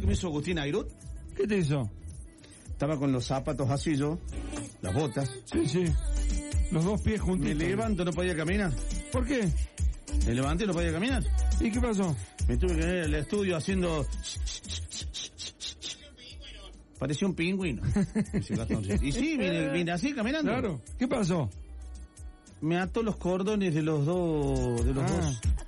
me hizo Agustín Airut. ¿Qué te hizo? Estaba con los zapatos así yo, las botas. Sí. Los dos pies Me juntitos. levanto, no podía caminar. ¿Por qué? Me levanté y no podía caminar. ¿Y qué pasó? Me tuve que ir al estudio haciendo... Parecía un pingüino. Ese Gastoncito. Y sí, vine así caminando. Claro. ¿Qué pasó? Me ató los cordones de los dos